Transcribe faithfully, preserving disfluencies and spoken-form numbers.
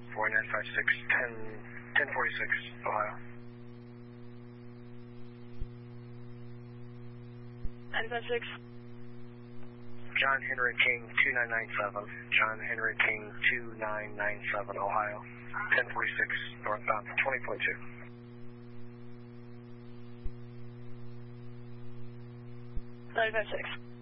four nine five six, ten, ten forty-six, Ohio. nine five six. John Henry King two nine nine seven, John Henry King two nine nine seven, Ohio, ten forty-six, northbound, twenty point two. nine five six.